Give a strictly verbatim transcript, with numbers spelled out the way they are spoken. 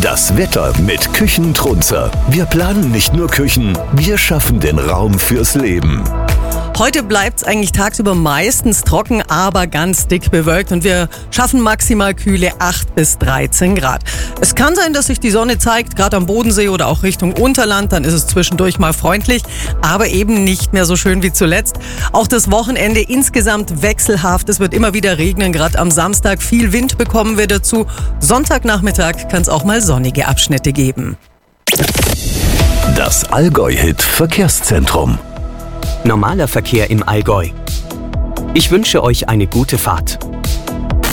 Das Wetter mit Küchentrunzer. Wir planen nicht nur Küchen, wir schaffen den Raum fürs Leben. Heute bleibt es eigentlich tagsüber meistens trocken, aber ganz dick bewölkt und wir schaffen maximal kühle acht bis dreizehn Grad. Es kann sein, dass sich die Sonne zeigt, gerade am Bodensee oder auch Richtung Unterland, dann ist es zwischendurch mal freundlich, aber eben nicht mehr so schön wie zuletzt. Auch das Wochenende insgesamt wechselhaft, es wird immer wieder regnen, gerade am Samstag viel Wind bekommen wir dazu. Sonntagnachmittag kann es auch mal sonnige Abschnitte geben. Das Allgäu-Hit Verkehrszentrum. Normaler Verkehr im Allgäu. Ich wünsche euch eine gute Fahrt.